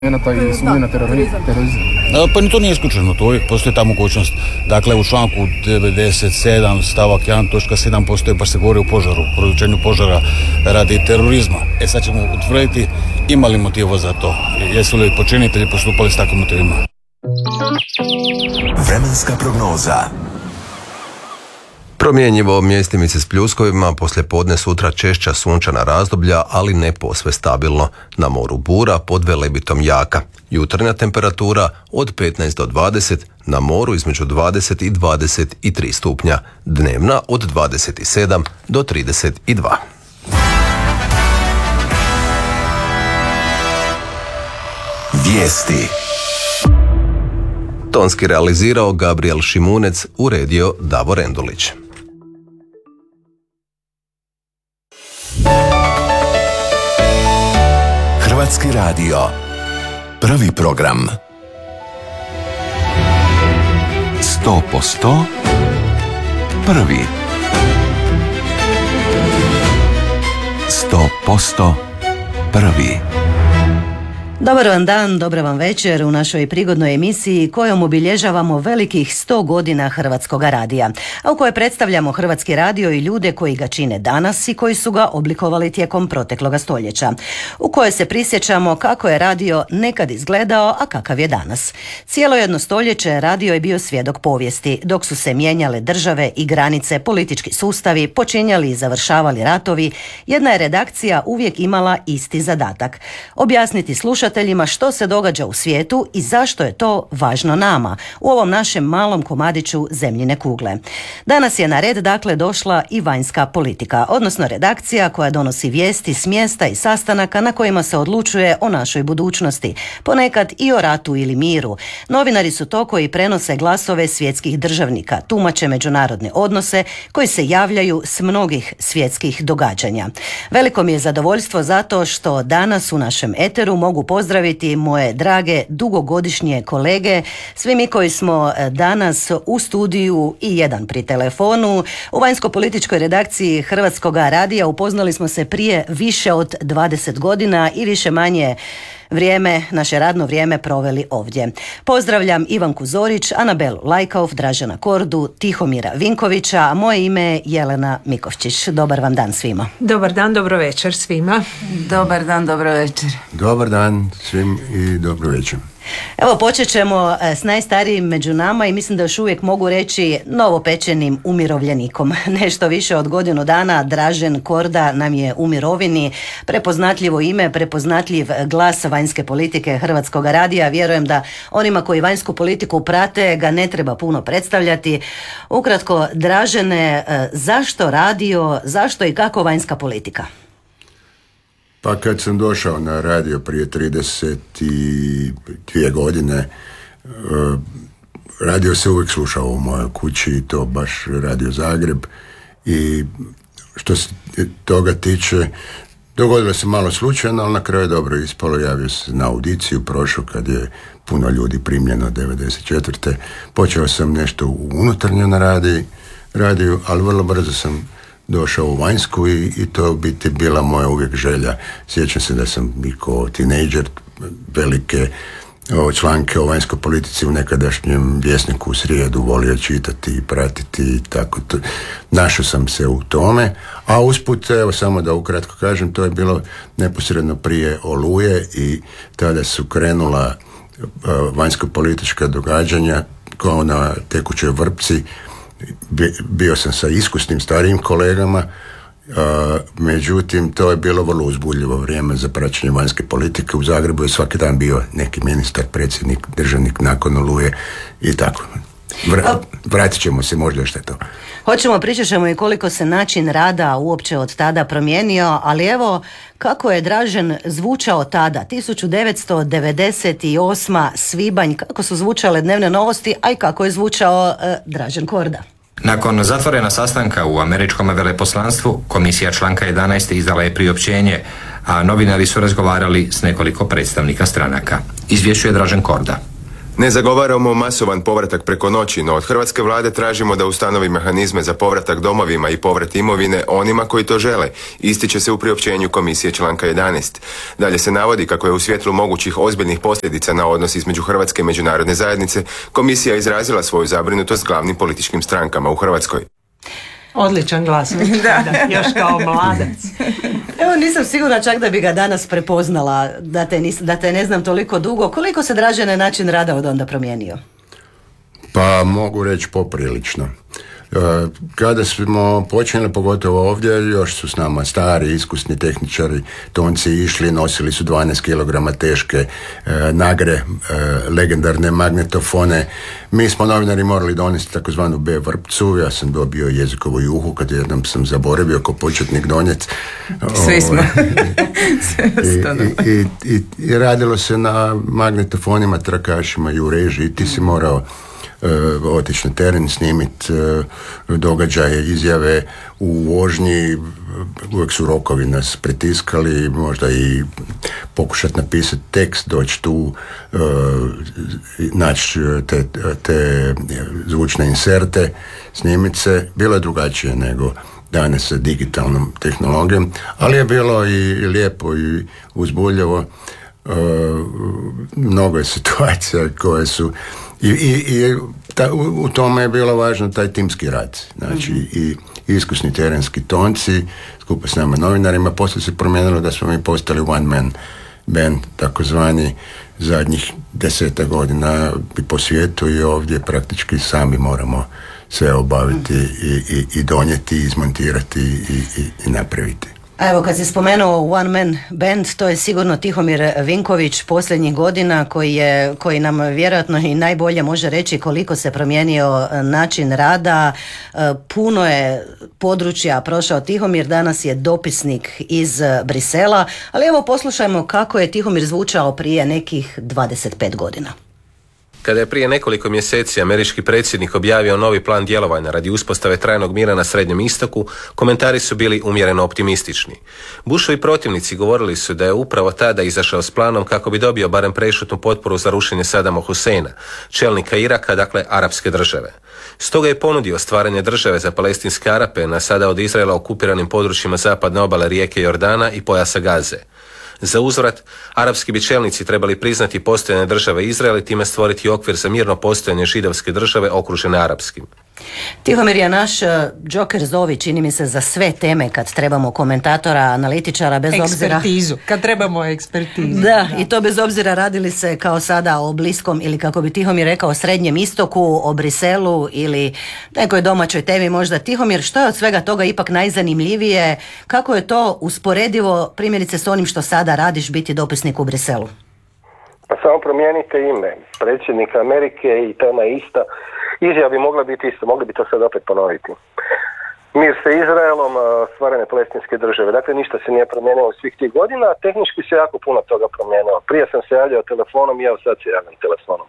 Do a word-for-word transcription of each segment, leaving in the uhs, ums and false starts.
i sumnje na terorizam. Pa ni to nije isključeno, to je, postoji ta mogućnost. Dakle, u članku devedeset sedam stavak jedan točka sedam postoji, pa se govori o požaru, produčenju požara radi terorizma. E sad ćemo utvrditi ima li motiva za to, jesu li počinitelji postupali s takvim motivima. Vremenska prognoza. Promjenjivo, mjestimice s pljuskovima, poslije podne sutra češća sunčana razdoblja, ali ne posve stabilno. Na moru bura, pod Velebitom jaka. Jutarnja temperatura od petnaest do dvadeset, na moru između dvadeset i dvadeset tri stupnja. Dnevna od dvadeset sedam do trideset dva. Vijesti. Tonski realizirao Gabriel Šimunec, uredio Davor Endulić. Hrvatski radio. Prvi program. Sto posto prvi. Sto posto prvi. Dobar vam dan, dobra vam večer u našoj prigodnoj emisiji kojom obilježavamo velikih sto godina Hrvatskoga radija, a u kojoj predstavljamo Hrvatski radio i ljude koji ga čine danas i koji su ga oblikovali tijekom protekloga stoljeća, u kojoj se prisjećamo kako je radio nekad izgledao, a kakav je danas. Cijelo jedno stoljeće radio je bio svjedok povijesti, dok su se mijenjale države i granice, politički sustavi, počinjali i završavali ratovi. Jedna je redakcija uvijek imala isti zadatak: objasniti slušateljima što se događa u svijetu i zašto je to važno nama, u ovom našem malom komadiću zemljine kugle. Danas je na red dakle došla i vanjska politika, odnosno redakcija koja donosi vijesti s mjesta i sastanaka na kojima se odlučuje o našoj budućnosti, ponekad i o ratu ili miru. Novinari su to koji prenose glasove svjetskih državnika, tumače međunarodne odnose, koji se javljaju s mnogih svjetskih događanja. Veliko mi je zadovoljstvo zato što danas u našem eteru mogu pozdraviti moje drage dugogodišnje kolege, svi mi koji smo danas u studiju i jedan pri telefonu. U vanjsko-političkoj redakciji Hrvatskoga radija upoznali smo se prije više od dvadeset godina i više manje vrijeme, naše radno vrijeme proveli ovdje. Pozdravljam Ivanku Zorić, Anabelu Lajkov, Dražena Kordu, Tihomira Vinkovića, a moje ime je Jelena Mikovčić. Dobar vam dan svima. Dobar dan, dobro večer svima. Dobar dan, dobro večer. Dobar dan svim i dobro večer. Evo, počet ćemo s najstarijim među nama i mislim da još uvijek mogu reći novopečenim umirovljenikom. Nešto više od godinu dana Dražen Korda nam je u mirovini. Prepoznatljivo ime, prepoznatljiv glas vanjske politike Hrvatskog radija. Vjerujem da onima koji vanjsku politiku prate ga ne treba puno predstavljati. Ukratko, Dražene, zašto radio, zašto i kako vanjska politika? Pa kad sam došao na radio prije trideset dvije godine, radio se uvijek slušao u mojoj kući i to baš Radio Zagreb, i što se toga tiče dogodilo se malo slučajno, ali na kraju je dobro ispalo. Javio se na audiciju, prošao kad je puno ljudi primljeno devedeset četvrte. Počeo sam nešto unutarnje na radiju, radiju, ali vrlo brzo sam došao u vanjsku i, i to je u biti bila moja uvijek želja. Sjećam se da sam i kao tinejdžer velike o, članke o vanjskoj politici u nekadašnjem Vjesniku u srijedu volio čitati i pratiti i tako. To, našao sam se u tome, a usput, evo samo da ukratko kažem, to je bilo neposredno prije Oluje i tada su krenula uh, vanjsko-politička događanja kao na tekućoj vrpci. Bio sam sa iskusnim starijim kolegama, uh, međutim to je bilo vrlo uzbudljivo vrijeme za praćenje vanjske politike. U Zagrebu je svaki dan bio neki ministar, predsjednik, državnik nakon Oluje i tako. Vra- vratit ćemo se možda što je to. Hoćemo, pričat ćemo i koliko se način rada uopće od tada promijenio, ali evo kako je Dražen zvučao tada, tisuću devetsto devedeset osam. svibanj, kako su zvučale dnevne novosti, a i kako je zvučao uh, Dražen Korda. Nakon zatvorena sastanka u američkom veleposlanstvu, komisija članka jedanaest izdala je priopćenje, a novinari su razgovarali s nekoliko predstavnika stranaka. Izvješćuje Dražen Korda. Ne zagovaramo masovan povratak preko noći, no od hrvatske vlade tražimo da ustanovi mehanizme za povratak domovima i povrat imovine onima koji to žele, ističe se u priopćenju komisije članka jedanaest. Dalje se navodi kako je u svjetlu mogućih ozbiljnih posljedica na odnos između Hrvatske i međunarodne zajednice komisija izrazila svoju zabrinutost glavnim političkim strankama u Hrvatskoj. Odličan glas, da. Još kao mladac. Evo, nisam sigurna čak da bi ga danas prepoznala, da te, nis, da te ne znam toliko dugo. Koliko se Dražene način rada od onda promijenio? Pa mogu reći poprilično. Kada smo počeli, pogotovo ovdje, još su s nama stari, iskusni tehničari, tonci išli, nosili su dvanaest kilograma teške e, nagre, e, legendarne magnetofone. Mi smo novinari morali donesti takozvanu B vrpcu, ja sam dobio jezikovu juhu kad jednom sam zaboravio ko početnik donijeti. Svi smo. I, i, i, I radilo se na magnetofonima, trakašima i u režiji, ti si morao Uh, otići na teren, snimiti uh, događaje, izjave u vožnji, uvijek su rokovi nas pritiskali, možda i pokušati napisati tekst, doći tu, uh, naći te, te zvučne inserte, snimiti se, bilo je drugačije nego danas sa digitalnom tehnologijom, ali je bilo i lijepo i uzbudljivo. Uh, mnogo je situacija koje su i, i, i ta, u, u tome je bilo važno taj timski rad, znači mm-hmm. i, i iskusni terenski tonci skupa s nama novinarima. Poslije se promijenilo da smo mi postali one man band, takozvani, zadnjih deseta godina i po svijetu i ovdje praktički sami moramo sve obaviti mm-hmm. i, i, i donijeti, izmontirati i, i, i napraviti. A evo, kad si spomenuo One Man Band, to je sigurno Tihomir Vinković posljednjih godina koji, je, koji nam vjerojatno i najbolje može reći koliko se promijenio način rada. Puno je područja prošao Tihomir, danas je dopisnik iz Brisela, ali evo poslušajmo kako je Tihomir zvučao prije nekih dvadeset pet godina. Kada je prije nekoliko mjeseci američki predsjednik objavio novi plan djelovanja radi uspostave trajnog mira na Srednjem istoku, komentari su bili umjereno optimistični. Bushovi protivnici govorili su da je upravo tada izašao s planom kako bi dobio barem prešutnu potporu za rušenje Sadama Huseina, čelnika Iraka, dakle arapske države. Stoga je ponudio stvaranje države za palestinske Arape na sada od Izraela okupiranim područjima zapadne obale rijeke Jordana i pojasa Gaze. Za uzvrat, arapski bi čelnici trebali priznati postojanje države Izrael i time stvoriti okvir za mirno postojanje židovske države okružene arapskim. Tihomir je naš džoker zovi, čini mi se, za sve teme kad trebamo komentatora, analitičara, bez obzira... Ekspertizu, kad trebamo ekspertizu. Da, da, i to bez obzira radili se kao sada o Bliskom ili, kako bi Tihomir rekao, Srednjem istoku, o Briselu ili nekoj domaćoj temi možda. Tihomir, što je od svega toga ipak najzanimljivije? Kako je to usporedivo primjerice s onim što sada radiš, biti dopisnik u Briselu? Pa samo promijenite ime. Predsjednika Amerike i tema ista. Izjava bi mogla biti isto, mogli bi to sad opet ponoviti. Mir sa Izraelom, stvaranje palestinske države. Dakle, ništa se nije promijenilo svih tih godina, a tehnički se jako puno toga promijenilo. Prije sam se javljao telefonom i evo sad se javljam telefonom.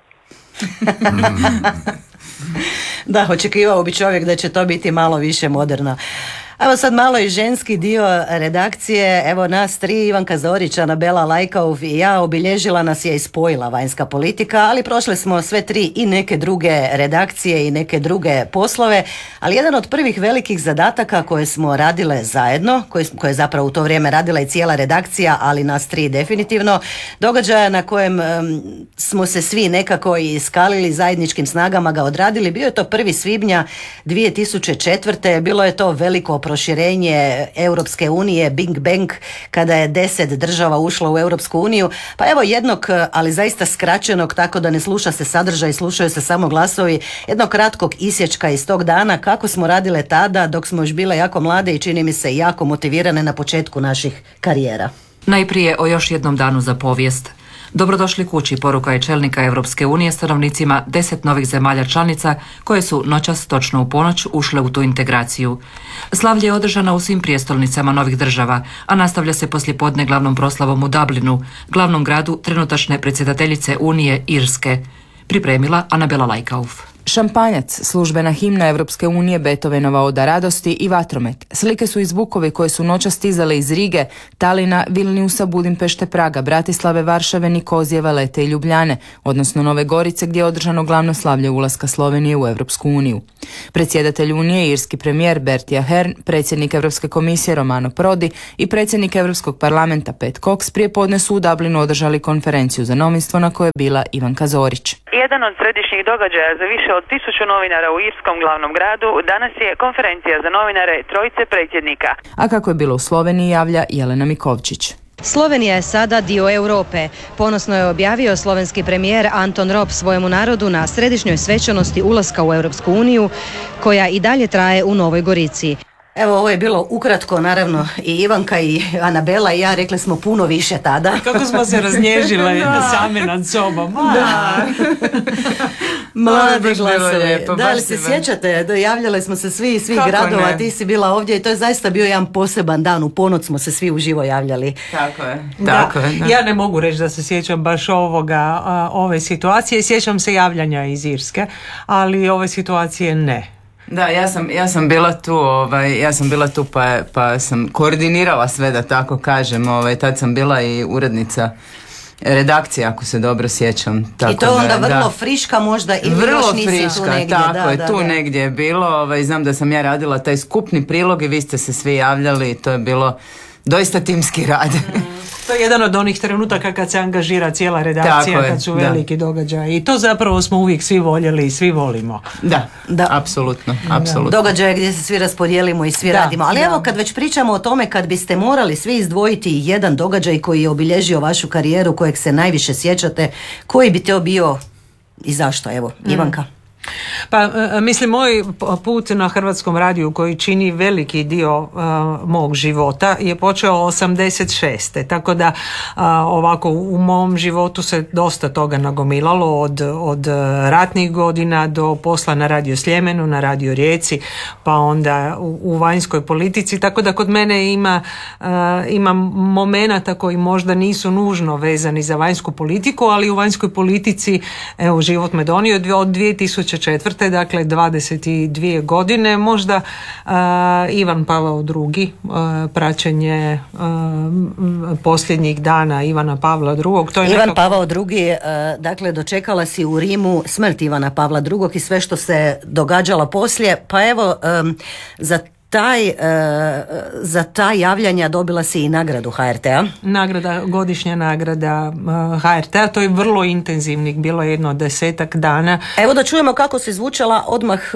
Da, očekivao bi čovjek da će to biti malo više moderno. Evo sad malo i ženski dio redakcije, evo nas tri, Ivanka Zorić, Anabela Lajkauf i ja, obilježila nas je i spojila vanjska politika, ali prošle smo sve tri i neke druge redakcije i neke druge poslove, ali jedan od prvih velikih zadataka koje smo radile zajedno, koje, koje je zapravo u to vrijeme radila i cijela redakcija, ali nas tri definitivno, događaja na kojem um, smo se svi nekako iskalili, zajedničkim snagama ga odradili, bio je to prvi svibnja dvije tisuće četvrte. Bilo je to veliko proširenje Europske unije, Big Bang, kada je deset država ušlo u Europsku uniju. Pa evo jednog, ali zaista skraćenog, tako da ne sluša se sadržaj, slušaju se samo glasovi, jednog kratkog isječka iz tog dana, kako smo radile tada dok smo još bile jako mlade i čini mi se jako motivirane na početku naših karijera. Najprije o još jednom danu za povijest. Dobrodošli kući, poruka je čelnika Europske unije stanovnicima deset novih zemalja članica koje su noćas točno u ponoć ušle u tu integraciju. Slavlje je održano u svim prijestolnicama novih država, a nastavlja se poslijepodne glavnom proslavom u Dublinu, glavnom gradu trenutačne predsjedateljice Unije Irske. Pripremila Anabela Lajkauf. Šampanjac, službena himna Europske unije, Beethovenova Oda radosti i vatromet. Slike su iz Vukovi koje su noćas stizale iz Rige, Talina, Vilniusa, Budimpešte, Praga, Bratislave, Varšave, Nikozije, Lete i Ljubljane, odnosno Nove Gorice gdje je održano glavno slavlje ulaska Slovenije u Europsku uniju. Predsjedatelj Unije, irski premijer Bertie Ahern, predsjednik Europske komisije Romano Prodi i predsjednik Europskog parlamenta Pat Cox prije podne su u Dublinu održali konferenciju za novinstvo na kojoj je bila Ivanka Zorić. Jedan od središnjih događaja za više od tisuću novinara u irskom glavnom gradu danas je konferencija za novinare trojice predsjednika. A kako je bilo u Sloveniji javlja Jelena Mikovčić. Slovenija je sada dio Europe. Ponosno je objavio slovenski premijer Anton Rop svojemu narodu na središnjoj svečanosti ulaska u Europsku uniju, koja i dalje traje u Novoj Gorici. Evo, ovo je bilo ukratko, naravno i Ivanka i Anabela i ja rekli smo puno više tada. Kako smo se raznježile same nad sobom. Da. Mladi glasovi. Da li se sjećate, javljali smo se svi iz svih Kako gradova, ne? Ti si bila ovdje i to je zaista bio jedan poseban dan, u ponoć smo se svi uživo javljali. Tako je. Da. Tako je da. Ja ne mogu reći da se sjećam baš ovoga, ove situacije, sjećam se javljanja iz Irske, ali ove situacije ne. Da, ja sam, ja sam bila tu, ovaj, ja sam bila tu pa, pa sam koordinirala sve, da tako kažem, ovaj, tad sam bila i urednica redakcije, ako se dobro sjećam. Tako I to je onda da, vrlo da. friška možda ili vrlo još nisi friška, tu negdje. Tako da, je, da, tu da. negdje je bilo, ovaj, znam da sam ja radila taj skupni prilog i vi ste se svi javljali i to je bilo doista timski rad. Mm. To je jedan od onih trenutaka kad se angažira cijela redakcija, je, kad su da. veliki događaji. I to zapravo smo uvijek svi voljeli i svi volimo. Da, da. apsolutno, apsolutno. Događaje gdje se svi raspodijelimo i svi da, radimo. Ali da. evo, kad već pričamo o tome, kad biste morali svi izdvojiti jedan događaj koji je obilježio vašu karijeru, kojeg se najviše sjećate, koji bi to bio i zašto? Evo, Ivanka. Mm. Pa mislim, moj put na Hrvatskom radiju koji čini veliki dio uh, mog života je počeo osamdeset šeste Tako da uh, ovako u mom životu se dosta toga nagomilalo od, od ratnih godina do posla na Radio Sljemenu, na Radio Rijeci, pa onda u, u vanjskoj politici. Tako da kod mene ima, uh, ima momenata koji možda nisu nužno vezani za vanjsku politiku, ali u vanjskoj politici evo, život me donio od dvije tisuće četvrte dakle dvadeset dvije godine, možda uh, Ivan Pavao drugi, uh, praćenje uh, posljednjih dana Ivana Pavla drugog. To je Ivan nekako... Pavao drugi, uh, dakle dočekala si u Rimu smrt Ivana Pavla drugog i sve što se događalo poslije, pa evo um, za Taj, e, za ta javljanja dobila si i nagradu H R T-a. Nagrada, godišnja nagrada H R T-a, to je vrlo intenzivnih, bilo je jedno desetak dana. Evo da čujemo kako se zvučala odmah e,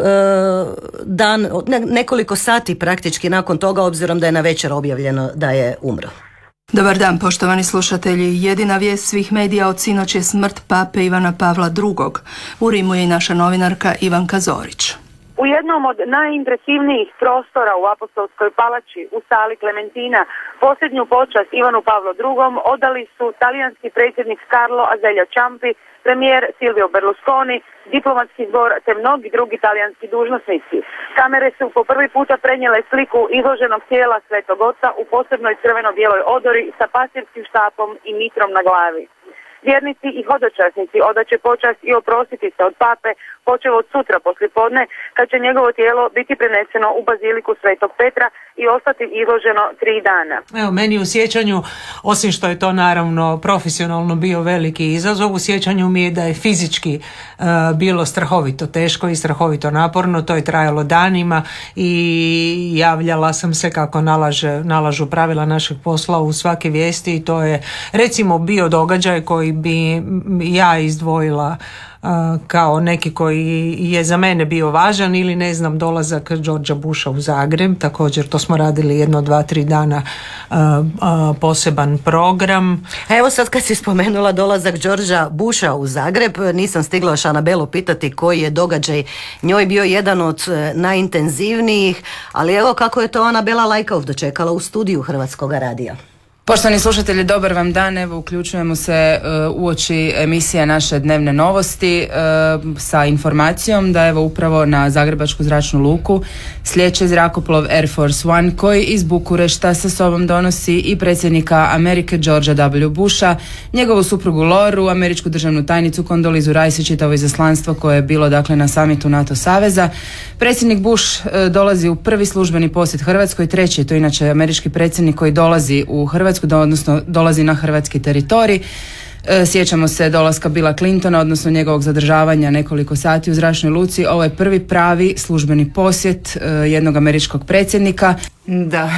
dan, ne, nekoliko sati praktički nakon toga, obzirom da je na večer objavljeno da je umro. Dobar dan, poštovani slušatelji. Jedina vijest svih medija od sinoć je smrt pape Ivana Pavla drugog. U Rimu je i naša novinarka Ivanka Zorić. U jednom od najimpresivnijih prostora u Apostolskoj palači u sali Klementina posljednju počast Ivanu Pavlu drugom odali su talijanski predsjednik Carlo Azeglio Ciampi, premijer Silvio Berlusconi, diplomatski zbor te mnogi drugi talijanski dužnosnici. Kamere su po prvi puta prenijele sliku izloženog tijela Svetog Oca u posebnoj crveno-bijeloj odori sa pastirskim štapom i mitrom na glavi. Vjernici i hodočasnici odaće počast i oprostiti se od pape počev od sutra poslijepodne, kad će njegovo tijelo biti preneseno u baziliku Svetog Petra i ostati izloženo tri dana. Evo, meni u sjećanju, osim što je to naravno profesionalno bio veliki izazov, u sjećanju mi je da je fizički uh, bilo strahovito teško i strahovito naporno, to je trajalo danima i javljala sam se kako nalaže, nalažu pravila našeg posla u svake vijesti i to je recimo bio događaj koji bi ja izdvojila kao neki koji je za mene bio važan, ili ne znam, dolazak Georgea Busha u Zagreb, također to smo radili jedno, dva, tri dana uh, uh, poseban program. Evo sad kad si spomenula dolazak Georgea Busha u Zagreb, nisam stigla još Anabelu pitati koji je događaj njoj bio jedan od najintenzivnijih, ali evo kako je to Anabela Lajkov dočekala u studiju Hrvatskog radija. Poštovani slušatelji, dobar vam dan. Evo, uključujemo se uh, uoči emisije naše dnevne novosti uh, sa informacijom da evo upravo na Zagrebačku zračnu luku slijeće zrakoplov Air Force One koji iz Bukurešta sa sobom donosi i predsjednika Amerike Georgea W. Busha, njegovu suprugu Loru, američku državnu tajnicu Kondolizu Rice i čitavo izaslanstvo koje je bilo dakle na samitu NATO saveza. Predsjednik Bush uh, dolazi u prvi službeni posjet Hrvatskoj, treći je to inače američki predsjednik koji dolazi u Hrvatsku, odnosno dolazi na hrvatski teritorij. E, sjećamo se dolaska Billa Clintona, odnosno njegovog zadržavanja nekoliko sati u zračnoj luci. Ovo je prvi pravi službeni posjet e, jednog američkog predsjednika. Da,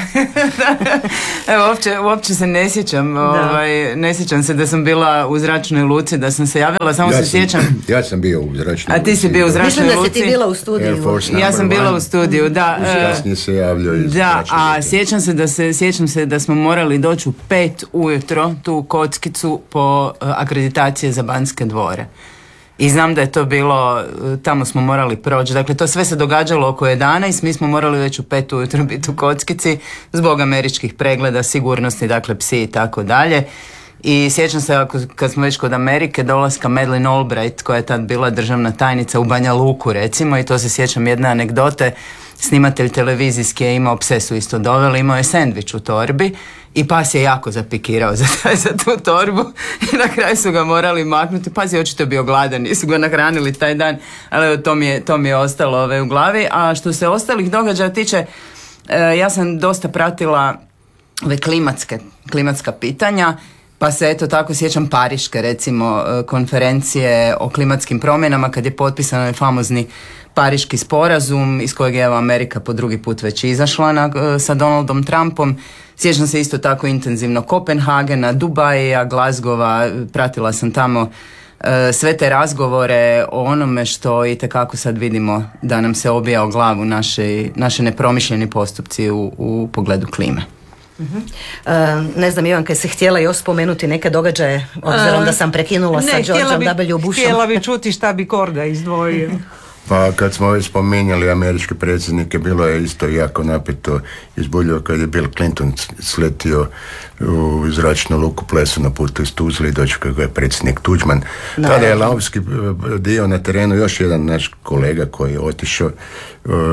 evo uopće, uopće se ne sjećam, ovaj, ne sjećam se da sam bila u zračnoj luci, da sam se javila, samo ja se sam, sjećam. Ja sam bio u zračnoj luci. A ti si bio u zračnoj luci? Mislim da si ti bila u studiju. Ja sam bila u studiju, da. Kasnije se javljao iz Da, a sjećam se da se, sjećam se da smo morali doći u pet ujutro tu u kockicu po uh, akreditacije za Banske dvore. I znam da je to bilo, tamo smo morali proći, dakle to sve se događalo oko jedanaest, mi smo morali već u pet ujutro biti u kockici zbog američkih pregleda, sigurnosti, dakle psi i tako dalje. I sjećam se ako, kad smo već kod Amerike, dolaska Madeleine Albright koja je tad bila državna tajnica u Banja Luku recimo, i to se sjećam jedne anegdote. Snimatelj televizijski je imao, pse su isto doveli, imao je sendvič u torbi i pas je jako zapikirao za, taj, za tu torbu i na kraju su ga morali maknuti. Pas je očito bio gladan, nisu ga nahranili taj dan, ali to mi je, to mi je ostalo ove, u glavi. A što se ostalih događaja tiče, e, ja sam dosta pratila ove klimatske, klimatska pitanja, pa se eto tako sjećam Pariške recimo konferencije o klimatskim promjenama kad je potpisan ovaj famozni Pariški sporazum iz kojeg je evo Amerika po drugi put već izašla na, sa Donaldom Trumpom. Sjećam se isto tako intenzivno Kopenhagena, Dubaja, Glazgova, pratila sam tamo e, sve te razgovore o onome što itekako sad vidimo da nam se obija o glavu naše, naše nepromišljeni postupci u, u pogledu klime. Uh-huh. Uh, ne znam, Ivanka, si htjela još spomenuti neke događaje, obzirom da sam prekinula ne, sa Georgeom W. Bushom. Htjela bi čuti šta bi Korda izdvojio. Pa kad smo već spominjali američke predsjednike, bilo je isto jako napeto izbuljivo kad je Bill Clinton sletio u zračnu luku Plesu na putu iz Tuzle i dočekao ga je predsjednik Tuđman. No. Tada je lavski dio na terenu, još jedan naš kolega koji je otišao, uh, uh,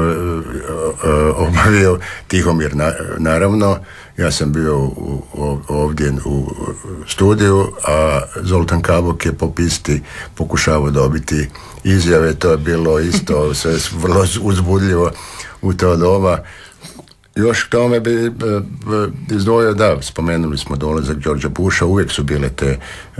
obavio Tihomir, na, naravno. Ja sam bio u, u, ovdje u studiju, a Zoltan Kabok je po pisti pokušavao dobiti izjave. To je bilo isto sve vrlo uzbudljivo u to doba. Još k tome bi izdvojio, da, spomenuli smo dolazak Georgea Busha, uvijek su bile te uh,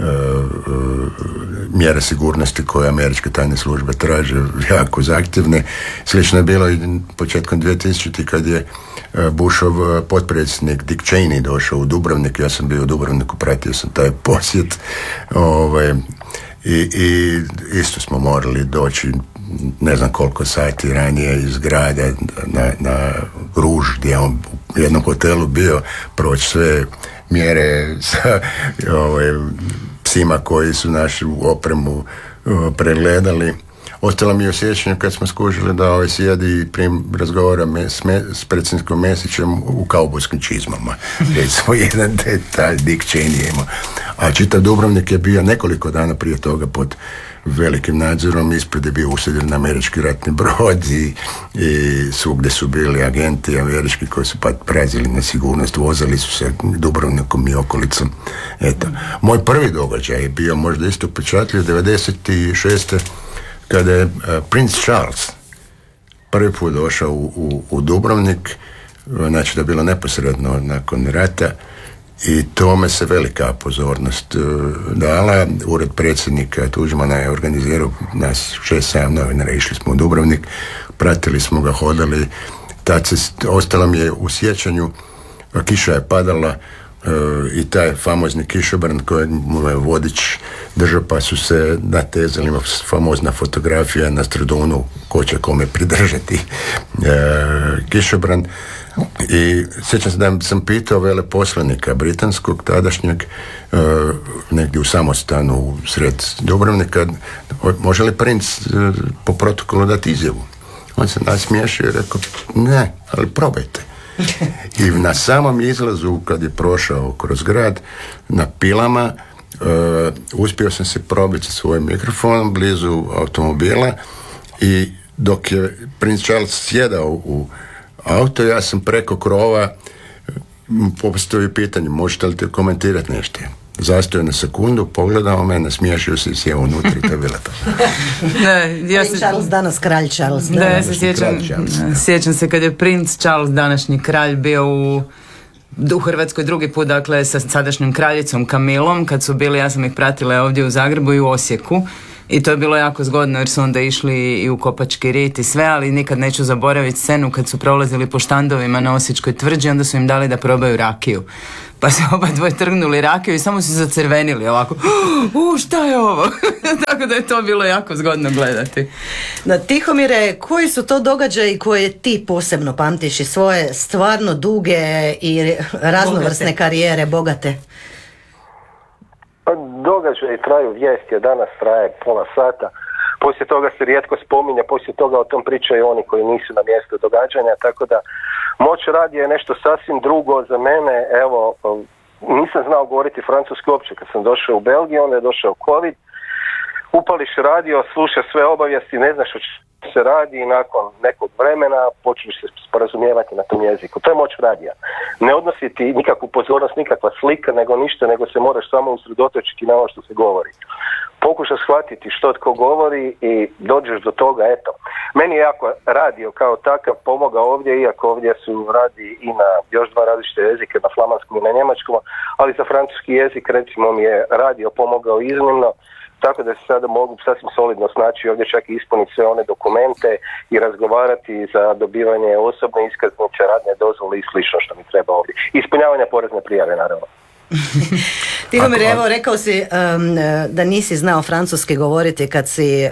uh, mjere sigurnosti koje američke tajne službe traže jako zahtjevne. Slično je bilo i početkom dvije tisućite kad je uh, Bushov potpredsjednik Dick Cheney došao u Dubrovnik. Ja sam bio u Dubrovniku, pratio sam taj posjet. Ovaj, i, i isto smo morali doći ne znam koliko sati ranije iz grada na, na Ruž, gdje je on u jednom hotelu bio, proći sve mjere sa ovaj, psima koji su našu opremu uh, pregledali. Ostalo mi je osjećanje kad smo skužili da ovaj sjedi i prim razgovara me, s, me, s predsjednikom Mesićem u kaubojskim čizmama. Recimo jedan detalj Dick Cheney imao. A čitav Dubrovnik je bio nekoliko dana prije toga pod velikim nadzorom, ispred je bio usidren američki ratni brod i, i svugdje su bili agenti američki koji su pa prazili na sigurnost, vozali su se Dubrovnikom i okolicom. Eto. Moj prvi događaj je bio možda isto upečatljiv devedeset šeste kada je uh, princ Charles prvi put došao u, u, u Dubrovnik, znači da je bilo neposredno nakon rata, i tome se velika pozornost uh, dala. Ured predsjednika Tuđmana je organizirao nas šest sedam novinara, išli smo u Dubrovnik, pratili smo ga, hodali. Tad se, ostalo mi je u sjećanju, kiša je padala uh, i taj famozni kišobran kojeg mu je vodič držao, pa su se natezali, ima famozna fotografija na Stradunu, ko će kome pridržati uh, kišobran. I sjećam se da sam pitao veleposlanika britanskog tadašnjeg uh, negdje u samostanu u sred Dubrovnika, može li princ uh, po protokolu dati izjavu. On se nasmiješio i rekao, ne, ali probajte. I na samom izlazu, kad je prošao kroz grad, na pilama, uh, uspio sam se probiti svojim mikrofonom blizu automobila i dok je princ Charles sjedao u auto, ja sam preko krova postavio pitanje, možete li te komentirati nešto? Zastojao na sekundu, pogledao me, nasmiješio se i sjeo unutra i to je bilo to. Ne, ja se... Charles danas kralj Charles. Da, ja se sjećam, sjećam se kad je princ Charles, današnji kralj, bio u u Hrvatskoj drugi put, dakle, sa sadašnjom kraljicom Kamilom, kad su bili, ja sam ih pratila ovdje u Zagrebu i u Osijeku. I to je bilo jako zgodno jer su onda išli i u Kopački rit i sve, ali nikad neću zaboraviti scenu kad su prolazili po štandovima na Osječkoj tvrđi, onda su im dali da probaju rakiju. Pa se oba dvoje trgnuli rakiju i samo su zacrvenili ovako, u šta je ovo? Tako da je to bilo jako zgodno gledati. Na Tihomire, koji su to događaji koje ti posebno pamtiš i svoje stvarno duge i raznovrsne bogate karijere, bogate? Pa događaj traju, vijest je danas traje pola sata, poslije toga se rijetko spominje, poslije toga o tom pričaju oni koji nisu na mjestu događanja, tako da moć radija je nešto sasvim drugo za mene. Evo, nisam znao govoriti francuski uopće kad sam došao u Belgiju, onda je došao COVID, upališ radio, slušaš sve obavijesti, ne znaš o čemu se radi i nakon nekog vremena počneš se sporazumijevati na tom jeziku. To je moć radija. Ne odnosi ti nikakvu pozornost, nikakva slika, nego ništa, nego se moraš samo usredotočiti na ono što se govori. Pokušaš shvatiti što tko govori i dođeš do toga, eto. Meni je jako radio kao takav pomogao ovdje, iako ovdje su radi i na još dva različite jezike, na flamanskom i na njemačkom, ali za francuski jezik recimo mi je radio pomogao iznimno, tako da se sada mogu sasvim solidno snaći ovdje, čak i ispuniti sve one dokumente i razgovarati za dobivanje osobne iskaznice, radne dozvole i slično što mi treba ovdje. Ispunjavanja porezne prijave, naravno. Tihomir, evo, rekao si um, da nisi znao francuski govoriti kad si uh,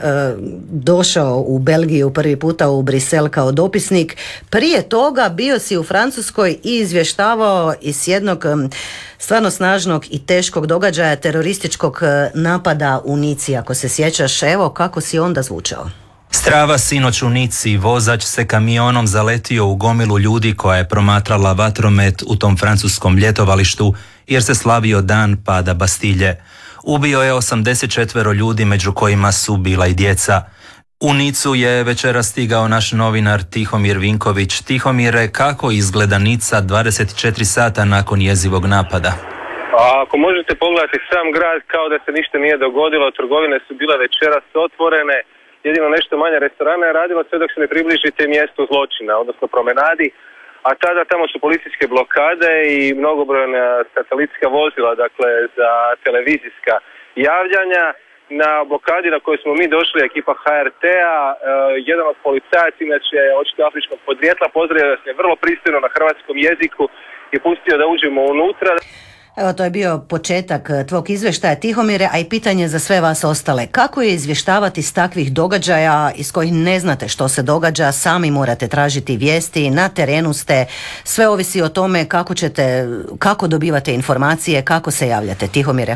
došao u Belgiju prvi puta u Brisel kao dopisnik. Prije toga bio si u Francuskoj i izvještavao iz jednog um, stvarno snažnog i teškog događaja, terorističkog napada u Nici, ako se sjećaš. Evo, kako si onda zvučao? Strava sinoć u Nici, vozač se kamionom zaletio u gomilu ljudi koja je promatrala vatromet u tom francuskom ljetovalištu jer se slavio dan pada Bastilje. Ubio je osamdeset četvero ljudi, među kojima su bila i djeca. U Nicu je večera stigao naš novinar Tihomir Vinković. Tihomire, kako izgleda Nica dvadeset četiri sata nakon jezivog napada? A ako možete pogledati sam grad, kao da se ništa nije dogodilo, trgovine su bile večeras otvorene, jedino nešto manje restorana je radilo sve dok se ne približite mjestu zločina, odnosno promenadi, a tada tamo su policijske blokade i mnogobrojna satelitska vozila, dakle za televizijska javljanja. Na blokadi na kojoj smo mi došli, ekipa H R T-a, uh, jedan od policajaca, inače očito afričkog podrijetla, pozdravio nas je vrlo pristojno na hrvatskom jeziku i pustio da uđemo unutra. Evo, to je bio početak tvog izvještaja, Tihomire, a i pitanje za sve vas ostale. Kako je izvještavati s takvih događaja iz kojih ne znate što se događa, sami morate tražiti vijesti, na terenu ste, sve ovisi o tome kako ćete, kako dobivate informacije, kako se javljate, Tihomire?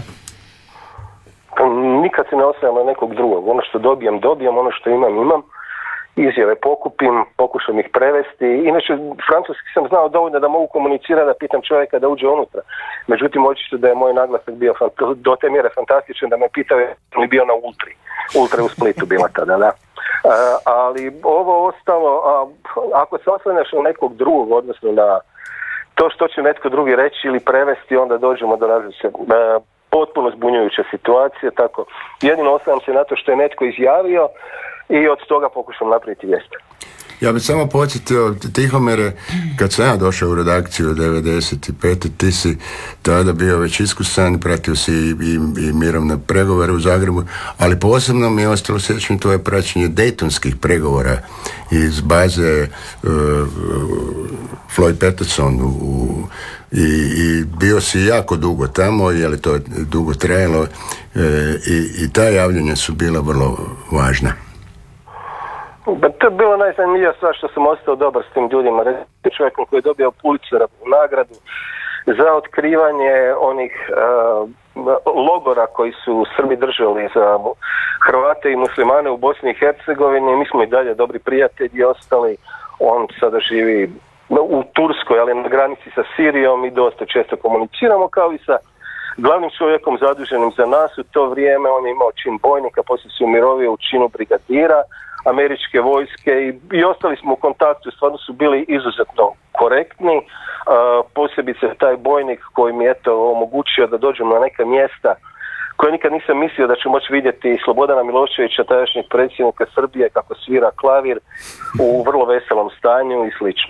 Nikad se ne ostajam na nekog drugog. Ono što dobijem, dobijem, ono što imam, imam. Izjave pokupim, pokušam ih prevesti. Inače, francuski sam znao dovoljno da mogu komunicirati, da pitam čovjeka da uđe unutra. Međutim, očito da je moj naglasak bio do te mjere fantastičan da me pitao je li bio na Ultri. Ultra u Splitu bila tada, da. A, ali ovo ostalo, a, ako se oslanjaš na nekog drugog, odnosno na to što će netko drugi reći ili prevesti, onda dođemo do različite potpuno zbunjujuća situacija, tako jedino oslanjam se na to što je netko izjavio i od toga pokušam napraviti vijest. Ja bih samo podsjetio, Tihomire, kad sam ja došao u redakciju devedeset pete ti si tada bio već iskusan, pratio si i, i, i mirovne pregovore u Zagrebu, ali posebno mi je ostalo sjećanje tvoje praćenje dejtonskih pregovora iz baze uh, Floyd Patterson u, i, i bio si jako dugo tamo, je li to dugo trajalo, uh, i, i ta javljanja su bila vrlo važna. To je bilo najzanimljivija stvar što sam ostao dobar s tim ljudima. Čovjekom koji je dobio Pulitzera nagradu za otkrivanje onih uh, logora koji su Srbi držali za Hrvate i muslimane u Bosni i Hercegovini. Mi smo i dalje dobri prijatelji ostali. On sada živi u Turskoj, ali na granici sa Sirijom i dosta često komuniciramo, kao i sa glavnim čovjekom zaduženim za nas u to vrijeme. On je imao čin bojnika, poslije se umirovio u činu brigadira američke vojske i, i ostali smo u kontaktu, stvarno su bili izuzetno korektni, uh, posebice taj bojnik koji mi je eto omogućio da dođem na neka mjesta koje nikad nisam mislio da ću moći vidjeti Slobodana Miloševića, tadašnjeg predsjednika Srbije, kako svira klavir u vrlo veselom stanju i slično.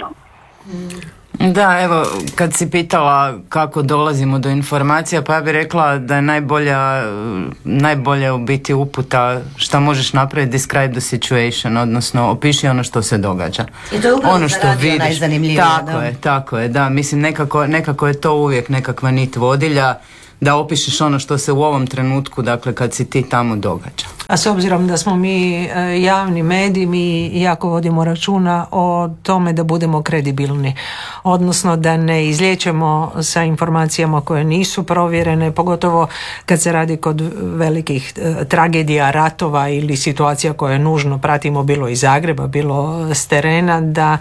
Da, evo, kad si pitala kako dolazimo do informacija, pa ja bih rekla da je najbolja, najbolja u biti uputa šta možeš napraviti, describe the situation, odnosno opiši ono što se događa. I to je upravo ono za što radio vidiš. najzanimljivije. Tako da. je, tako je, da, mislim nekako, nekako je to uvijek nekakva nit vodilja, da opišeš ono što se u ovom trenutku, dakle kad si ti tamo događa. A s obzirom da smo mi e, javni mediji, mi jako vodimo računa o tome da budemo kredibilni, odnosno da ne izliječemo sa informacijama koje nisu provjerene, pogotovo kad se radi kod velikih e, tragedija, ratova ili situacija koje nužno pratimo bilo iz Zagreba, bilo s terena, da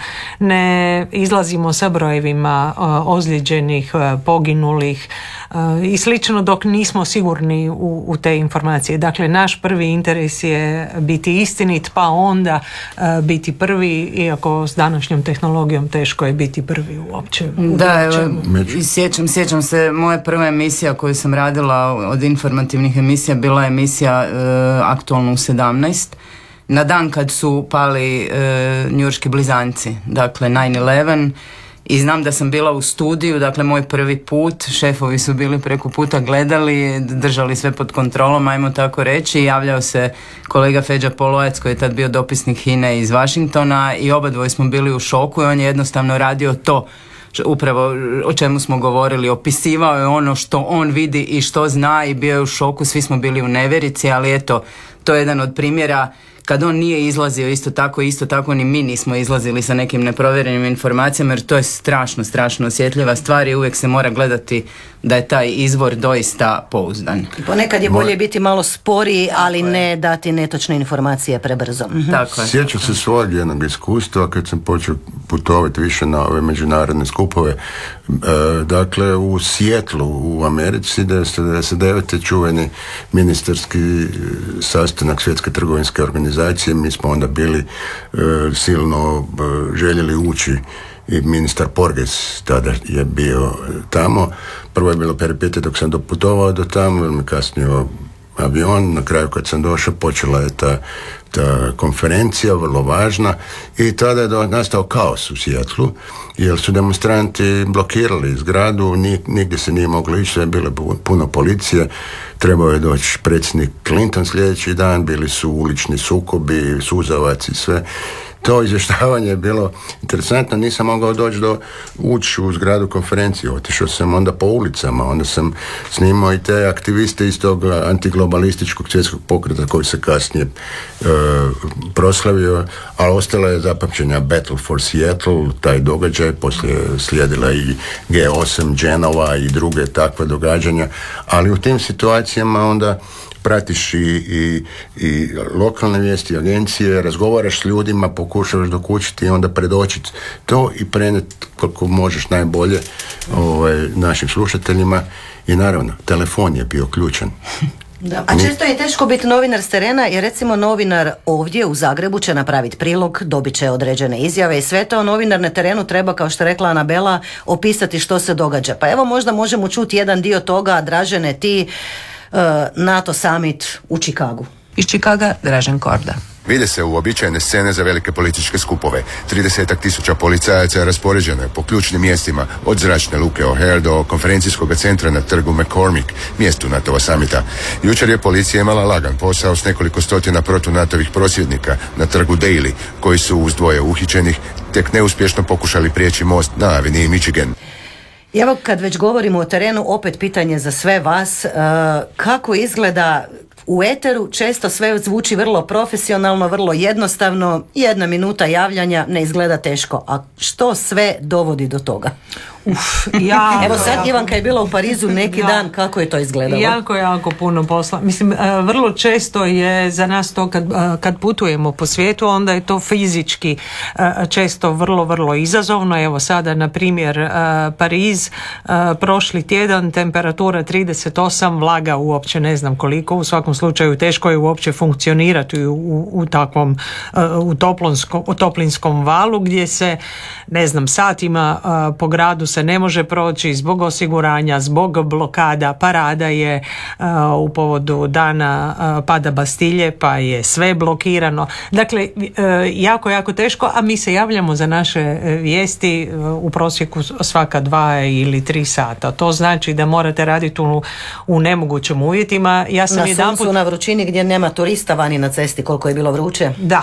ne izlazimo sa brojevima e, ozlijeđenih, e, poginulih e, i slično dok nismo sigurni u, u te informacije. Dakle, naš prvi interes je biti istinit, pa onda uh, biti prvi, iako s današnjom tehnologijom teško je biti prvi uopće. Da, evo, sjećam, sjećam se, moja prva emisija koju sam radila od informativnih emisija bila je emisija uh, Aktualno u sedamnaest. Na dan kad su pali uh, njujorški blizanci, dakle nine eleven. I znam da sam bila u studiju, dakle moj prvi put, šefovi su bili preko puta gledali, držali sve pod kontrolom, ajmo tako reći, javljao se kolega Feđa Polovac koji je tad bio dopisnik H I N A iz Washingtona i obadvoje smo bili u šoku i on je jednostavno radio to upravo o čemu smo govorili, opisivao je ono što on vidi i što zna i bio je u šoku, svi smo bili u nevjerici, ali eto, to je jedan od primjera kad on nije izlazio isto tako, isto tako ni mi nismo izlazili sa nekim neprovjerenim informacijama, jer to je strašno, strašno osjetljiva stvar i uvijek se mora gledati da je taj izvor doista pouzdan. Ponekad je bolje biti malo sporiji, ali ne dati netočne informacije prebrzo. Mhm. Tako je. Sjećam se svog jednog iskustva kad sam počeo putovati više na ove međunarodne skupove. E, dakle, u Sijetlu u Americi, devedeset devete čuveni ministarski sastanak Svjetske trgovinske organizacije, mi smo onda bili e, silno e, željeli ući i ministar Porges tada je bio tamo. Prvo je bilo peripetije dok sam doputovao do tamo, mi kasnio avion, na kraju kad sam došao počela je ta, ta konferencija, vrlo važna, i tada je do, nastao kaos u Sijetlu, jer su demonstranti blokirali zgradu, nigdje se nije moglo ići, je bilo puno policije, trebao je doći predsjednik Clinton sljedeći dan, bili su ulični sukobi, suzavac i sve. To izvještavanje je bilo interesantno, nisam mogao doći do ući u zgradu konferencije, otišao sam onda po ulicama, onda sam snimao i te aktiviste iz tog antiglobalističkog svjetskog pokreta koji se kasnije e, proslavio, ali ostala je zapamćenja Battle for Seattle, taj događaj, poslije slijedila i G osam Genova i druge takve događanja, ali u tim situacijama onda pratiš i, i, i lokalne vijesti, agencije, razgovaraš s ljudima, pokušavaš dokučiti i onda predočiti to i preneti koliko možeš najbolje ovaj, našim slušateljima i naravno, telefon je bio ključan. Da. A često je teško biti novinar s terena, jer recimo novinar ovdje u Zagrebu će napraviti prilog, dobit će određene izjave i sve to, novinar na terenu treba, kao što je rekla Anabela, opisati što se događa. Pa evo možda možemo čuti jedan dio toga. Dražene, ti NATO summit u Čikagu. Iz Čikaga Dražen Korda. Vide se uobičajene scene za velike političke skupove. Tridesetak tisuća policajaca je raspoređeno po ključnim mjestima, od zračne luke O'Hare do konferencijskog centra na trgu McCormick, mjestu NATO-va samita. Jučer je policija imala lagan posao s nekoliko stotina protu-natovih prosvjednika na trgu Daly, koji su uz dvoje uhićenih tek neuspješno pokušali prijeći most na aveniji Michigan. I evo, kad već govorimo o terenu, opet pitanje za sve vas, uh, kako izgleda u eteru? Često sve zvuči vrlo profesionalno, vrlo jednostavno, jedna minuta javljanja ne izgleda teško, a što sve dovodi do toga? Uf, ja, Evo sad Ivanka je bila u Parizu neki ja. dan, kako je to izgledalo? Jako, jako puno posla. Mislim, vrlo često je za nas to kad, kad putujemo po svijetu, onda je to fizički često vrlo, vrlo izazovno. Evo sada, na primjer, Pariz, prošli tjedan temperatura trideset osam, vlaga uopće ne znam koliko, u svakom slučaju teško je uopće funkcionirati u, u, u takvom u, toplonsko, u toplinskom valu gdje se, ne znam, satima po gradu se ne može proći zbog osiguranja, zbog blokada, parada je u povodu dana pada Bastilje, pa je sve blokirano. Dakle, jako, jako teško, a mi se javljamo za naše vijesti u prosjeku svaka dva ili tri sata. To znači da morate raditi u, u nemogućim uvjetima. Ja sam na jedanput... suncu, na vrućini gdje nema turista vani na cesti, koliko je bilo vruće. Da.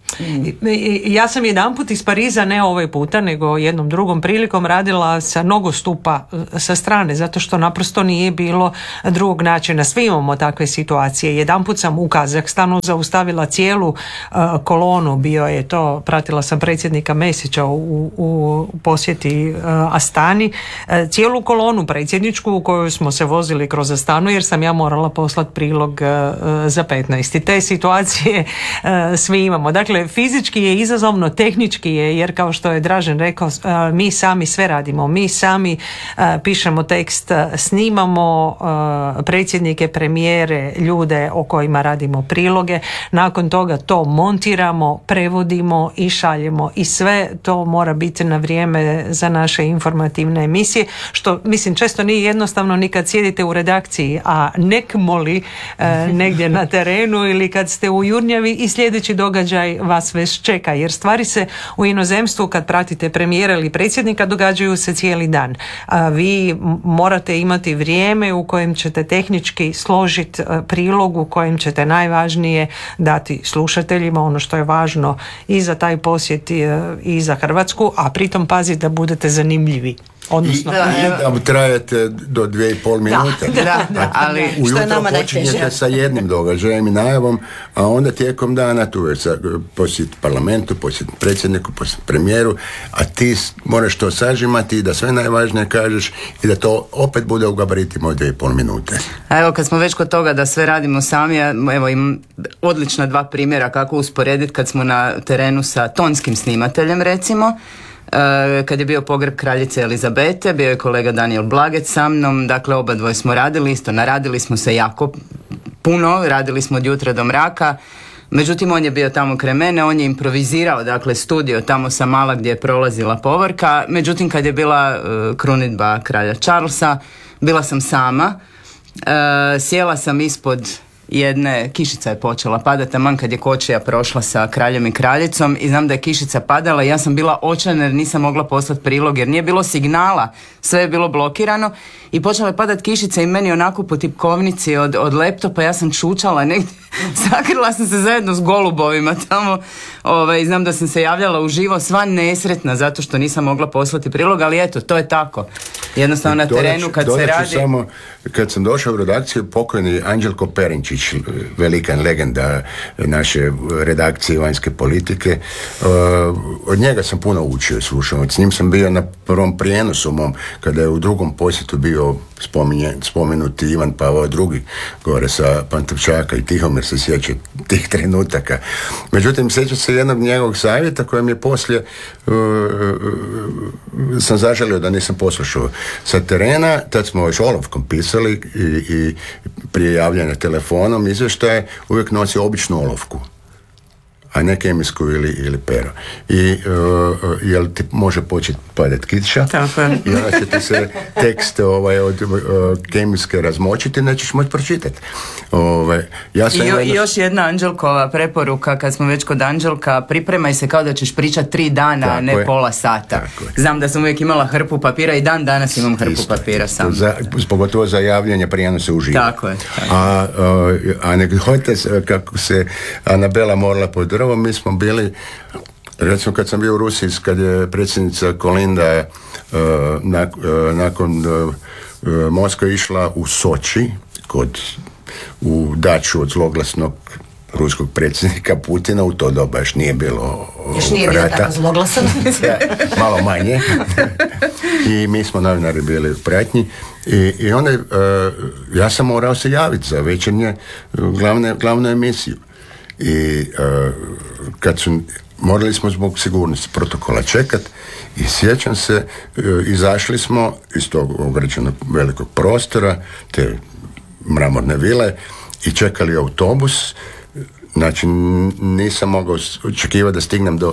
Mm. Ja sam jedanput iz Pariza, ne ovaj puta, nego jednom drugom prilikom radila sa nogostupa sa strane, zato što naprosto nije bilo drugog načina. Svi imamo takve situacije. Jedanput sam u Kazahstanu zaustavila cijelu uh, kolonu, bio je to, pratila sam predsjednika Mesića u, u posjeti uh, Astani, uh, cijelu kolonu predsjedničku u kojoj smo se vozili kroz Astanu jer sam ja morala poslati prilog uh, za petnaest. I te situacije uh, svi imamo. Dakle, fizički je izazovno, tehnički je, jer kao što je Dražen rekao, mi sami sve radimo, mi sami pišemo tekst, snimamo predsjednike, premijere, ljude o kojima radimo priloge, nakon toga to montiramo, prevodimo i šaljemo i sve to mora biti na vrijeme za naše informativne emisije, što mislim često nije jednostavno ni kad sjedite u redakciji, a nek moli negdje na terenu ili kad ste u Jurnjavi i sljedeći događaj vas već čeka, jer stvari se u inozemstvu kad pratite premijera ili predsjednika događaju se cijeli dan. A vi morate imati vrijeme u kojem ćete tehnički složiti prilog u kojem ćete najvažnije dati slušateljima ono što je važno i za taj posjet i za Hrvatsku, a pritom pazite da budete zanimljivi. Odnosno, I da, da trajete do dvije i pol minute. Da, da, da, ali ujutro počinjete sa jednim događajem i najavom, a onda tijekom dana tu je posjet parlamentu, posjet predsjedniku, posjet premijeru, a ti moraš to sažimati i da sve najvažnije kažeš i da to opet bude u gabaritima od dvije i pol minute. A evo, kad smo već kod toga da sve radimo sami, evo im odlična dva primjera kako usporediti kad smo na terenu sa tonskim snimateljem, recimo. Kad je bio pogreb kraljice Elizabete, bio je kolega Daniel Blagec sa mnom, dakle oba dvoje smo radili isto, naradili smo se jako puno, radili smo od jutra do mraka, međutim on je bio tamo kraj mene, on je improvizirao, dakle studio tamo sa Mala gdje je prolazila povorka, međutim kad je bila uh, krunidba kralja Charlesa, bila sam sama, uh, sjela sam ispod jedne, kišica je počela padati, taman kad je kočija prošla sa kraljem i kraljicom i znam da je kišica padala i ja sam bila očajna jer nisam mogla poslati prilog jer nije bilo signala, sve je bilo blokirano i počela je padati kišica i meni onako po tipkovnici od, od laptopa, ja sam čučala negdje, sakrila sam se zajedno s golubovima tamo, ovaj, znam da sam se javljala uživo, sva nesretna zato što nisam mogla poslati prilog, ali eto, to je tako. Jednostavno na terenu kad se radi... Samo, kad sam došao u redakciju, pokojni Anđelko Perinčić, velika legenda naše redakcije vanjske politike, uh, od njega sam puno učio, slušao. S njim sam bio na prvom prijenosu mom, kada je u drugom posjetu bio spominje, spomenuti Ivan Pavao drugi, gore sa Pantovčaka i Tihomir se sjeća tih trenutaka. Međutim, sjeća se jednog njegovog savjeta kojem je poslije uh, uh, sam zaželio da nisam poslušao sa terena, tad smo još olovkom pisali i, i prije javljanja telefonom izvještaje uvijek nosi običnu olovku, a ne kemijsku ili, ili pero. I uh, jel ti može početi padati kiša i onda će ti se tekst ovaj, od uh, kemijske razmočiti, nećeš moći pročitati. Ovaj, ja sam I, jo, jedno... I još jedna Anđelkova preporuka, kad smo već kod Anđelka, pripremaj se kao da ćeš pričati tri dana, tako a ne je. pola sata. Znam da sam uvijek imala hrpu papira i dan danas imam hrpu Isto. papira sam. Za, pogotovo za javljanje prijenose uživo. Tako je. Tako. A, a, a anegdota kako se Anabela morala pod drvom, mi smo bili, recimo kad sam bio u Rusiji, kad je predsjednica Kolinda uh, nak, uh, nakon uh, Moskve išla u Soči, kod, u daču od zloglasnog ruskog predsjednika Putina, u to doba još nije bilo još nije rata. Bio tako zloglasan. Malo manje. I mi smo novinari bili u pratnji i, i onda uh, ja sam morao se javiti za večernje glavne, glavnu emisiju. I uh, kad su morali smo zbog sigurnosti protokola čekat i sjećam se, uh, izašli smo iz tog ograđenog velikog prostora, te mramorne vile, i čekali autobus. Znači nisam mogao očekivati da stignem do,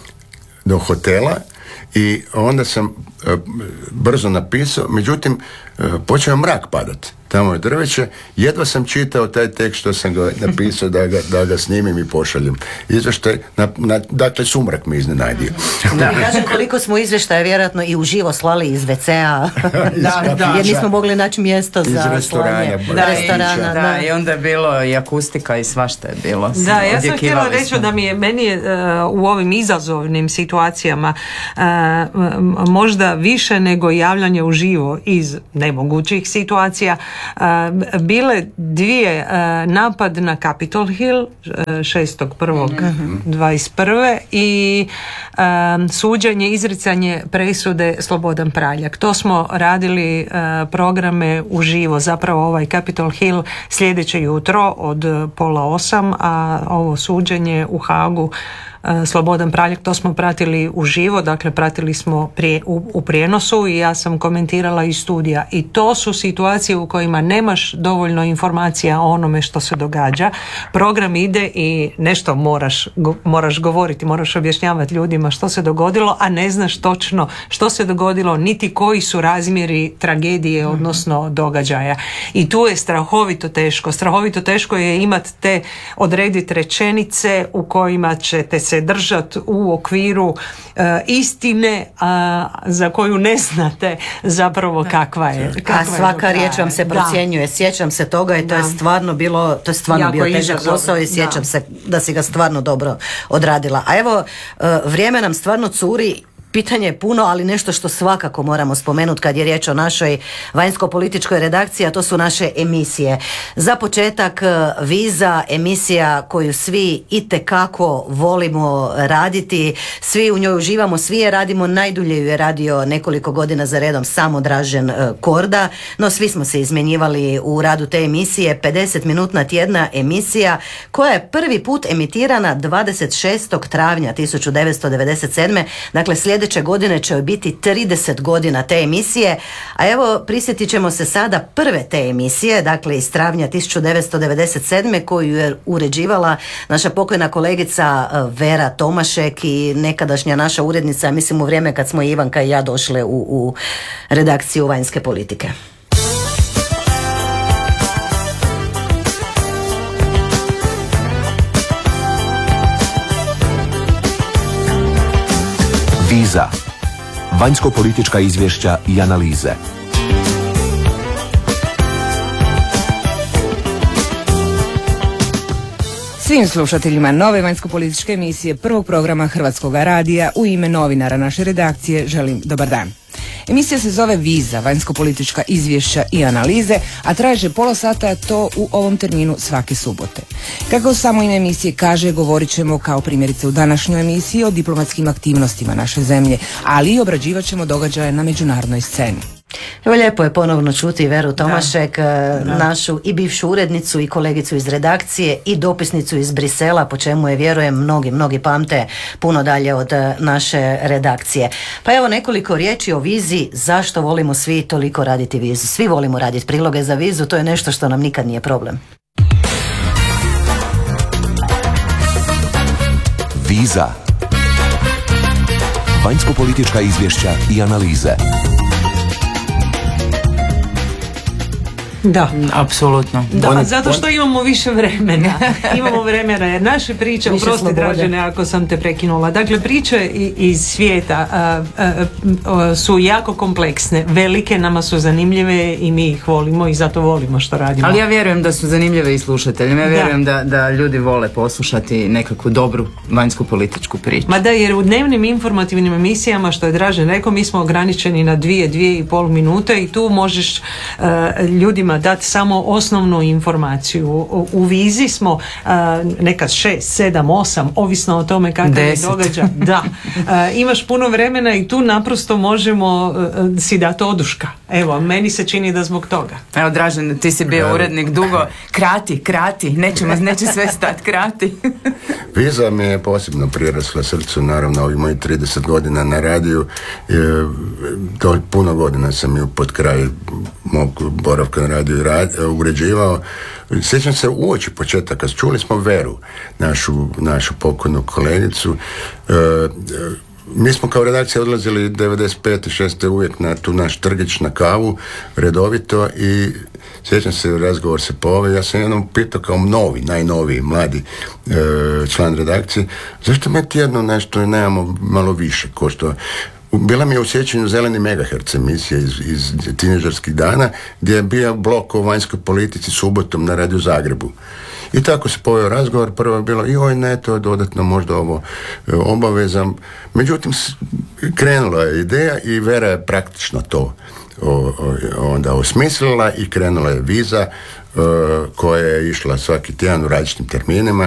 do hotela i onda sam uh, brzo napisao, međutim uh, počeo mrak padat. Tamo je drveće, jedva sam čitao taj tekst što sam ga napisao da ga, da ga snimim i pošaljem. Izvještaj, na, na, dakle sumrak me iznenadio. Da mi kažem koliko smo izvještaja vjerojatno i uživo slali iz ve ce a, da, da, jer nismo mogli naći mjesto za restorana, da, restorana. Da, da, i onda je bilo i akustika i svašta je bilo. Da, ja sam htjela reći da mi je, meni je uh, u ovim izazovnim situacijama uh, možda više nego javljanje uživo iz nemogućih situacija, Uh, bile dvije uh, napad na Capitol Hill uh, šestog prvog dvadeset prve i uh, suđenje, izricanje presude Slobodan Praljak. To smo radili uh, programe uživo, zapravo ovaj Capitol Hill sljedeće jutro od pola osam, a ovo suđenje u Hagu Slobodan Praljak, to smo pratili uživo, dakle pratili smo prije, u, u prijenosu i ja sam komentirala iz studija. I to su situacije u kojima nemaš dovoljno informacija o onome što se događa. Program ide i nešto moraš, go, moraš govoriti, moraš objašnjavati ljudima što se dogodilo, a ne znaš točno što se dogodilo, niti koji su razmjeri tragedije, odnosno događaja. I tu je strahovito teško. Strahovito teško je imati te, odrediti rečenice u kojima ćete se držati u okviru uh, istine a, za koju ne znate zapravo kakva je. Kakva a svaka je riječ vam se procjenjuje. Sjećam se toga i to da. je stvarno bilo, to je stvarno bio težak posao i sjećam da. se da si ga stvarno dobro odradila. A evo, uh, vrijeme nam stvarno curi. Pitanje je puno, ali nešto što svakako moramo spomenuti kad je riječ o našoj vanjsko-političkoj redakciji, a to su naše emisije. Za početak Viza, emisija koju svi itekako volimo raditi, svi u njoj uživamo, svi je radimo, najdulje ju je radio nekoliko godina za redom samo Dražen Korda, no svi smo se izmjenjivali u radu te emisije, pedeset minutna tjedna emisija koja je prvi put emitirana dvadeset šestog travnja tisuću devetsto devedeset sedme. Dakle, sljedeće Sljedeće godine će biti trideset godina te emisije, a evo prisjetit ćemo se sada prve te emisije, dakle iz travnja tisuću devetsto devedeset sedme koju je uređivala naša pokojna kolegica Vera Tomašek i nekadašnja naša urednica, mislim u vrijeme kad smo Ivanka i ja došle u, u redakciju vanjske politike. Viza. Vanjsko-politička izvješća i analize. Svim slušateljima nove vanjsko-političke emisije prvog programa Hrvatskog radija u ime novinara naše redakcije želim dobar dan. Emisija se zove Viza, vanjsko-politička izvješća i analize, a traje pola sata, to u ovom terminu svake subote. Kako samo ime emisije kaže, govorit ćemo kao primjerice u današnjoj emisiji o diplomatskim aktivnostima naše zemlje, ali i obrađivat ćemo događaje na međunarodnoj sceni. Evo, lijepo je ponovno čuti Veru Tomašek, da. našu i bivšu urednicu i kolegicu iz redakcije i dopisnicu iz Brisela, po čemu je, vjerujem, mnogi, mnogi pamte puno dalje od naše redakcije. Pa evo nekoliko riječi o vizi, zašto volimo svi toliko raditi vizu. Svi volimo raditi priloge za vizu, to je nešto što nam nikad nije problem. Viza. Vanjsko-politička izvješća i analize. Da, apsolutno. Da, on, zato što on... imamo više vremena. Imamo vremena jer naše priče, oprosti Dražene ako sam te prekinula. Dakle, priče iz svijeta a, a, a, su jako kompleksne, velike, nama su zanimljive i mi ih volimo i zato volimo što radimo. Ali ja vjerujem da su zanimljive i slušateljima. Ja vjerujem da. Da, da ljudi vole poslušati nekakvu dobru vanjsku političku priču. Ma da, jer u dnevnim informativnim emisijama, što je Dražen rekao, mi smo ograničeni na dvije, dvije i pol minute i tu možeš uh, ljudima ljudima dati samo osnovnu informaciju. U, u vizi smo a, nekad šest, sedam, osam, ovisno o tome kakav je događaj. Da. A, imaš puno vremena i tu naprosto možemo a, si dati oduška. Evo, meni se čini da zbog toga. Evo, Dražen, ti si bio urednik dugo. Krati, krati, nećemo, neće sve stati, krati. Viza mi je posebno prirasla srcu, naravno, ovih mojih trideset godina na radiju. Je, to puno godina sam ju pod kraj mog boravka na radiju rad, uređivao. Sjećam se uoči početaka, čuli smo Veru, našu, našu pokojnu kolegicu. E, Mi smo kao redakcija odlazili devedeset pete šeste uvijek na tu naš trgić na kavu, redovito, i sjećam se, razgovor se pove, ja sam jednom pitao kao novi, najnoviji, mladi e, član redakcije, zašto me tjedno nešto nemamo malo više, ko što... Bila mi je u sjećanju Zeleni megaherc emisija iz, iz tineđerskih dana, gdje je bio blok o vanjskoj politici subotom na Radio Zagrebu. I tako se poveo razgovor, prvo je bilo, joj ne, to je dodatno možda ovo e, obaveza. Međutim, krenula je ideja i Vera je praktično to o, o, onda osmislila i krenula je Viza e, koja je išla svaki tjedan u različitim terminima.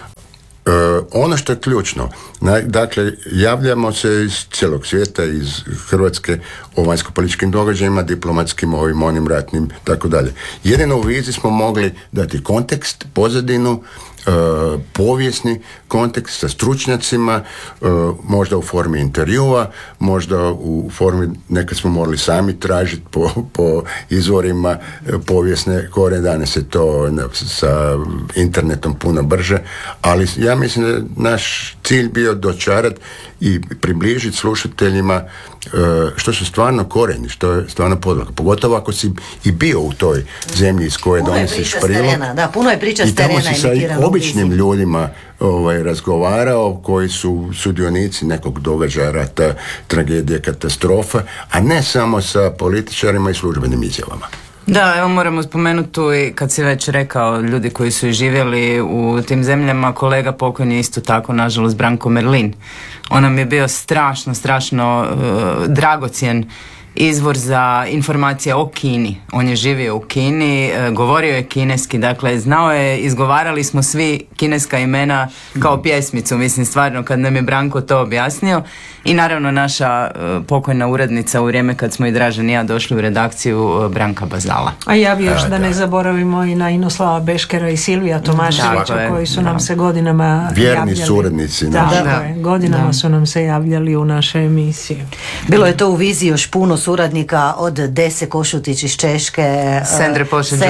E, ono što je ključno, na, dakle, javljamo se iz cijelog svijeta, iz Hrvatske, o vanjsko-političkim događajima, diplomatskim, ovim, onim, ratnim, tako dalje. Jedino u Vizi smo mogli dati kontekst, pozadinu, e, povijesni kontekst sa stručnjacima, e, možda u formi intervjua, možda u formi, nekad smo morali sami tražiti po, po izvorima e, povijesne kore, danas je to ne, sa internetom puno brže, ali ja mislim da je naš cilj bio dočarati i približiti slušateljima e, što su stvarno koreni, što je stvarno podloga. Pogotovo ako si i bio u toj zemlji iz koje donesiš prilog. Da, puno je priča s terena. I tamo si sa običnim ljudima ovaj, razgovarao koji su sudionici nekog događaja, rata, tragedije, katastrofa, a ne samo sa političarima i službenim izjavama. Da, evo moramo spomenuti tu i kad si već rekao ljudi koji su i živjeli u tim zemljama, kolega pokojni je isto tako, nažalost, Branko Merlin. On nam je bio strašno, strašno uh, dragocjen izvor za informacije o Kini. On je živio u Kini, uh, govorio je kineski, dakle znao je, izgovarali smo svi kineska imena kao pjesmicu, mislim stvarno kad nam je Branko to objasnio. I naravno naša uh, pokojna urednica u vrijeme kad smo i Dražen i ja došli u redakciju, uh, Branka Bazala. A ja bi još da, da ne zaboravimo i na Inoslava Beškera i Silvija Tomaševića koji su nam da. se godinama vjerni javljali. suradnici. Da, da, da. Godinama da. su nam se javljali u naše emisije. Bilo je to u Viziji još puno suradnika, od Dese Košutić iz Češke, Sendre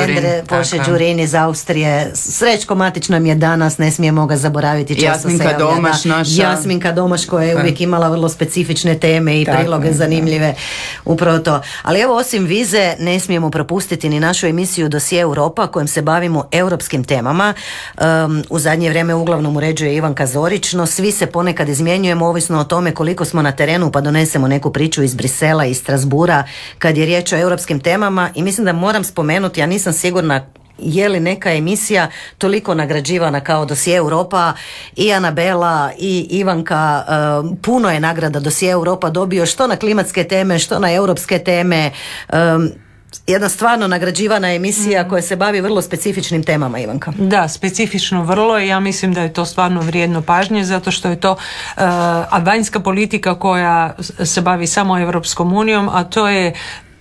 Poše-Đurin iz Austrije, Srećko Matić nam je danas, ne smijemo ga zaboraviti. Jasminka Domaš naša. Jasminka Domaš koja je uvijek imala vrlo specifične teme i tako, priloge zanimljive, da. Upravo to. Ali evo, osim Vize ne smijemo propustiti ni našu emisiju Dosije Europa kojom se bavimo europskim temama. Um, u zadnje vrijeme uglavnom uređuje Ivanka Zorić, no svi se ponekad izmjenjujemo ovisno o tome koliko smo na terenu, pa donesemo neku priču iz Brisela i Strasbura kad je riječ o europskim temama, i mislim da moram spomenuti, ja nisam sigurna je li neka emisija toliko nagrađivana kao Dosije Europa. I Anabela i Ivanka, um, puno je nagrada Dosije Europa dobio, što na klimatske teme, što na europske teme. Um, jedna stvarno nagrađivana emisija mm. koja se bavi vrlo specifičnim temama, Ivanka. Da, specifično vrlo, i ja mislim da je to stvarno vrijedno pažnje, zato što je to uh, a vanjska politika koja se bavi samo Europskom unijom, a to je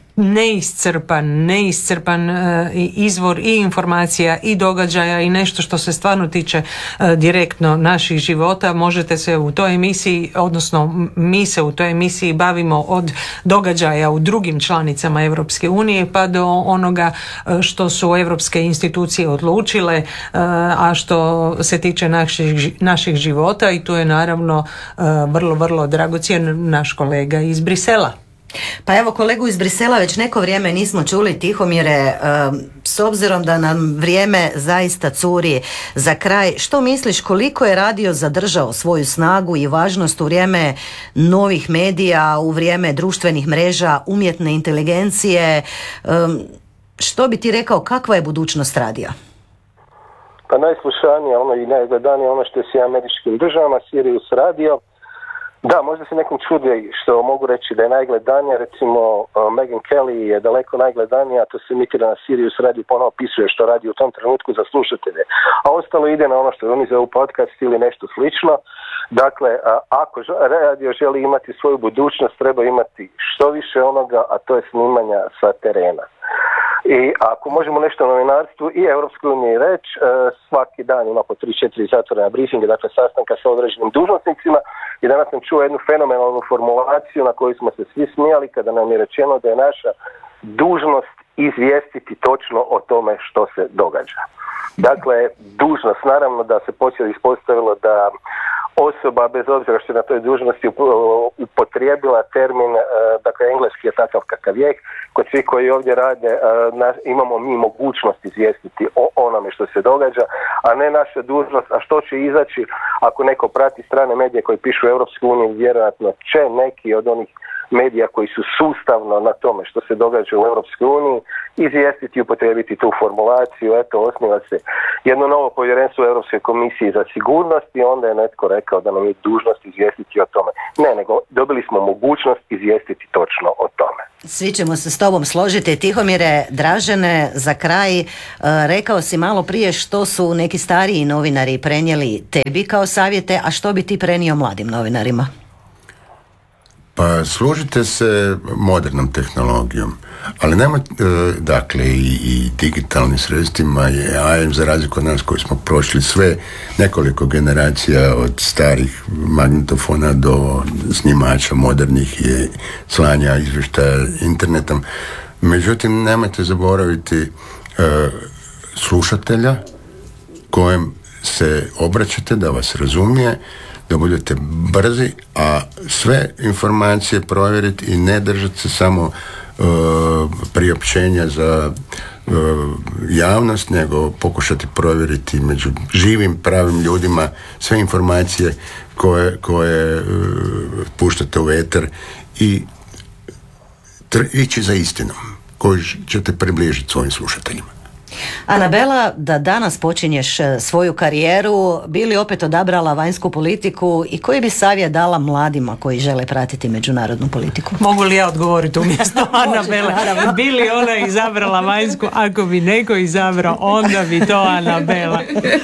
neiscrpan, neiscrpan uh, izvor i informacija i događaja i nešto što se stvarno tiče uh, direktno naših života. Možete se u toj emisiji, odnosno mi se u toj emisiji bavimo od događaja u drugim članicama Europske unije pa do onoga uh, što su europske institucije odlučile, uh, a što se tiče naših, naših života, i tu je naravno uh, vrlo, vrlo dragocjen naš kolega iz Brisela. Pa evo, kolegu iz Brisela već neko vrijeme nismo čuli. Tihomire, s obzirom da nam vrijeme zaista curi za kraj, što misliš koliko je radio zadržao svoju snagu i važnost u vrijeme novih medija, u vrijeme društvenih mreža, umjetne inteligencije? Što bi ti rekao, kakva je budućnost radija? Pa najslušanije ono i najgledanije ono što je s američkim državama, Sirius radio. Da, možda se nekom čudi što mogu reći da je najgledanija, recimo Megyn Kelly je daleko najgledanija, to se emitira na Sirius radiju, ponovo opisuje što radi u tom trenutku za slušatelje, a ostalo ide na ono što oni zovu podcast ili nešto slično. Dakle, ako radio želi imati svoju budućnost, treba imati što više onoga, a to je snimanja sa terena. I ako možemo nešto o novinarstvu i Europskoj uniji reći, svaki dan ima po tri četiri zatvorena briefinga, dakle sastanka sa određenim dužnosnicima, i danas sam čuo jednu fenomenalnu formulaciju na koju smo se svi smijali kada nam je rečeno da je naša dužnost izvijestiti točno o tome što se događa. Dakle, dužnost, naravno da se poslije ispostavilo da osoba, bez obzira što je na toj dužnosti upotrijebila termin, dakle engleski je takav kakav je, kod svih koji ovdje rade imamo mi mogućnost izvijestiti o onome što se događa, a ne naša dužnost. A što će izaći ako neko prati strane medije koji pišu u Europskoj uniji, vjerojatno će neki od onih medija koji su sustavno na tome što se događa u Europskoj uniji izvijestiti i upotrijebiti tu formulaciju. Eto, osniva se jedno novo povjerenstvo u Europskoj komisiji za sigurnost i onda je netko rekao da nam je dužnost izvijestiti o tome. Ne, nego dobili smo mogućnost izvijestiti točno o tome. Svi ćemo se s tobom složiti. Tihomire Dražene, za kraj, rekao si malo prije što su neki stariji novinari prenijeli tebi kao savjete, a što bi ti prenio mladim novinarima? Pa služite se modernom tehnologijom, ali nema, dakle, i, i digitalnim sredstvima je A M, za razliku od nas koji smo prošli sve nekoliko generacija od starih magnetofona do snimača modernih i slanja izvještaja internetom. Međutim, nemojte zaboraviti e, slušatelja kojem se obraćate da vas razumije, da budete brzi, a sve informacije provjeriti i ne držati se samo uh, priopćenja za uh, javnost, nego pokušati provjeriti među živim pravim ljudima sve informacije koje, koje uh, puštate u eter i tr- ići za istinom koju ćete približiti svojim slušateljima. Anabela, da danas počinješ svoju karijeru, bi li opet odabrala vanjsku politiku i koji bi savjet dala mladima koji žele pratiti međunarodnu politiku? Mogu li ja odgovoriti umjesto Anabela? Bi li ona izabrala vanjsku? Ako bi neko izabrao, onda bi to Anabela.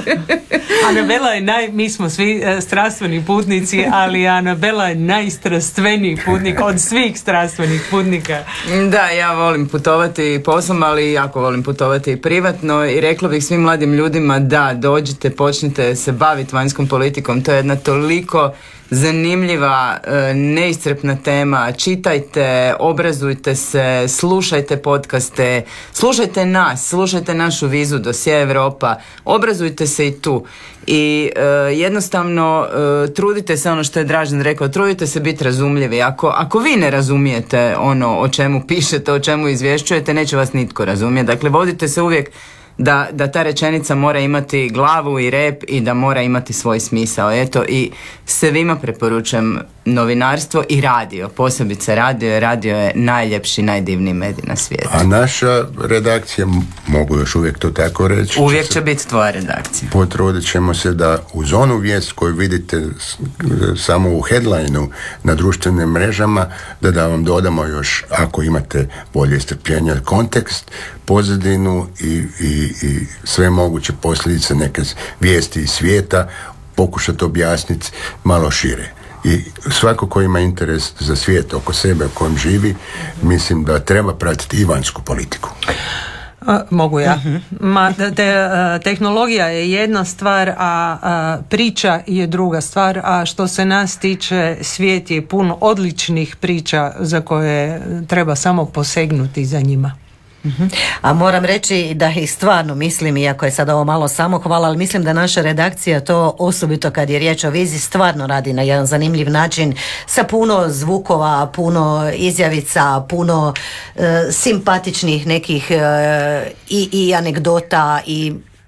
Anabela je naj... Mi smo svi strastveni putnici, ali Anabela je najstrastveniji putnik od svih strastvenih putnika. Da, ja volim putovati poslom, ali jako volim putovati i privatno i rekla bih svim mladim ljudima da dođite, počnite se baviti vanjskom politikom. To je jedna toliko zanimljiva, neiscrpna tema. Čitajte, obrazujte se, slušajte podcaste, slušajte nas, slušajte našu vizu Dosje Europa, obrazujte se i tu. I e, jednostavno e, trudite se, ono što je Dražen rekao, trudite se biti razumljivi. Ako, ako vi ne razumijete ono o čemu pišete, o čemu izvješćujete, neće vas nitko razumjeti. Dakle, vodite se uvijek da, da ta rečenica mora imati glavu i rep i da mora imati svoj smisao. Eto, i svima preporučujem novinarstvo i radio, posebice radio, jer radio je najljepši, najdivniji medij na svijetu. A naša redakcija, mogu još uvijek to tako reći, uvijek će, će biti tvoja redakcija. Potrudit ćemo se da uz onu vijest koju vidite samo u headlineu na društvenim mrežama, da da vam dodamo još, ako imate bolje strpljenja, kontekst, pozadinu i, i, i sve moguće posljedice neke vijesti iz svijeta, pokušati objasniti malo šire. I svako ko ima interes za svijet oko sebe u kojem živi, mislim da treba pratiti i vanjsku politiku. A, mogu ja. Uh-huh. Ma, te, a, tehnologija je jedna stvar, a, a priča je druga stvar, a što se nas tiče, svijet je pun odličnih priča za koje treba samo posegnuti za njima. Uh-huh. A moram reći da ih stvarno mislim, iako je sad ovo malo samohvala, ali mislim da naša redakcija to, osobito kad je riječ o viziji, stvarno radi na jedan zanimljiv način, sa puno zvukova, puno izjavica, puno e, simpatičnih nekih e, i, i anegdota i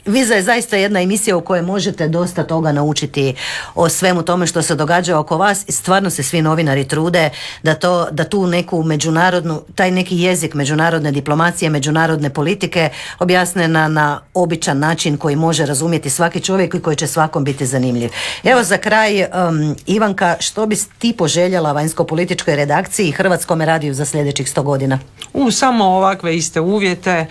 Viza je zaista jedna emisija u kojoj možete dosta toga naučiti o svemu tome što se događa oko vas i stvarno se svi novinari trude da, to, da tu neku međunarodnu, taj neki jezik međunarodne diplomacije, međunarodne politike objasne na, na običan način koji može razumjeti svaki čovjek i koji će svakom biti zanimljiv. Evo za kraj, um, Ivanka, što bi ti poželjela vanjsko-političkoj redakciji i Hrvatskom radiju za sljedećih sto godina? U samo ovakve iste uvjete,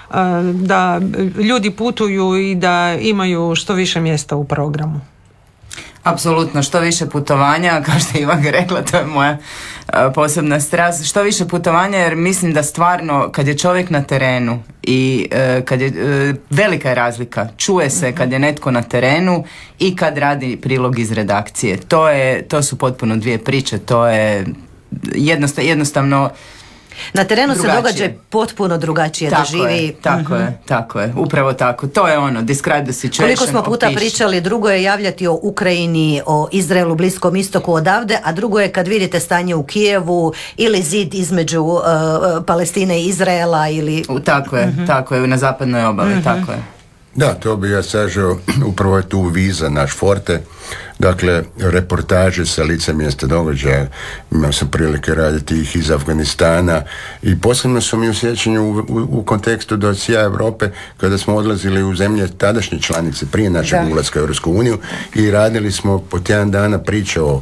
da ljudi putuju i da imaju što više mjesta u programu. Apsolutno, što više putovanja, kao što je Ivanka rekla, to je moja uh, posebna strast, što više putovanja, jer mislim da stvarno kad je čovjek na terenu i uh, kad je uh, velika je razlika, čuje se kad je netko na terenu i kad radi prilog iz redakcije. To je, to su potpuno dvije priče, to je jednostavno, jednostavno na terenu drugačije. Se događa potpuno drugačije tako da živi. Je, tako uh-huh. je, tako je, upravo tako. To je ono, describe the situation. Koliko smo puta opiši. Pričali, drugo je javljati o Ukrajini, o Izraelu, Bliskom istoku odavde, a drugo je kad vidite stanje u Kijevu ili zid između uh, Palestine i Izraela ili... Tako je, uh-huh. tako je, na zapadnoj obali, uh-huh. tako je. Da, to bi ja sažao, upravo je tu Viza, naš forte. Dakle, reportaže sa lica mjesta događaja. Imao sam prilike raditi ih iz Afganistana i posebno su mi u sjećanju u, u, u kontekstu dosija Europe kada smo odlazili u zemlje tadašnje članice prije našeg da. ulaska u Europsku uniju i radili smo po tjedan dana priče o,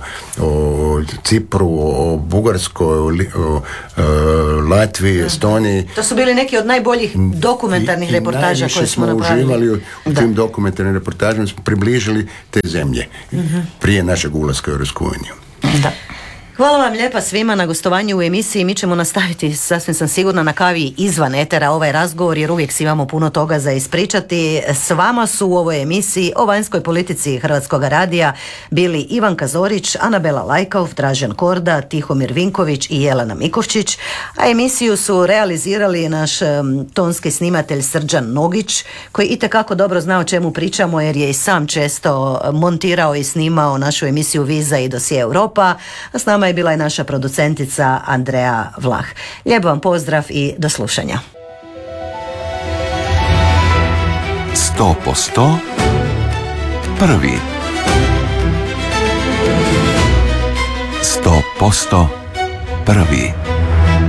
o Cipru, o Bugarskoj, o, o, o Latviji, Estoniji. To su bili neki od najboljih dokumentarnih I, reportaža koje smo napravili. Uživali u, u tim dokumentarnim reportažima, smo približili te zemlje mm-hmm. prije našeg ulaska u Europsku uniju. Da. Hvala vam lijepa svima na gostovanju u emisiji. Mi ćemo nastaviti, sasvim sam sigurna, na kavi izvan etera ovaj razgovor, jer uvijek si imamo puno toga za ispričati. S vama su u ovoj emisiji o vanjskoj politici Hrvatskog radija bili Ivanka Zorić, Anabela Lajkov, Dražen Korda, Tihomir Vinković i Jelena Mikovčić, a emisiju su realizirali naš um, tonski snimatelj Srđan Nogić, koji itekako dobro zna o čemu pričamo, jer je i sam često montirao i snimao našu emisiju Viza i dosije Europa, a s nama je bila i naša producentica Andreja Vlah. Lijep vam pozdrav i do slušanja. Sto posto prvi. Sto posto prvi.